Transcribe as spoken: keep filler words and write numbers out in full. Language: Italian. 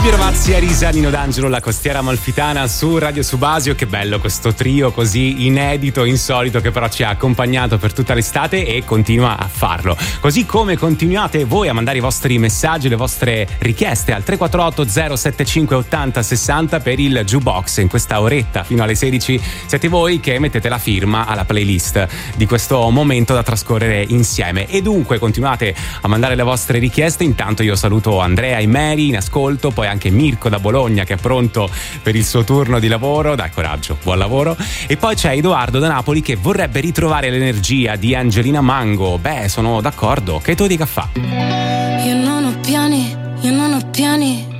Fabio Rovazzi, Arisa, Nino D'Angelo, La Costiera Amalfitana su Radio Subasio. Che bello questo trio così inedito, insolito, che però ci ha accompagnato per tutta l'estate e continua a farlo. Così come continuate voi a mandare i vostri messaggi, le vostre richieste al tre quattro otto zero sette cinque ottanta sessanta per il Jukebox. In questa oretta fino alle sedici siete voi che mettete la firma alla playlist di questo momento da trascorrere insieme. E dunque continuate a mandare le vostre richieste. Intanto io saluto Andrea e Mary in ascolto, poi anche Mirko da Bologna che è pronto per il suo turno di lavoro. Dai, coraggio, buon lavoro. E poi c'è Edoardo da Napoli che vorrebbe ritrovare l'energia di Angelina Mango. Beh, sono d'accordo, che tu dica fa? Io non ho piani, io non ho piani,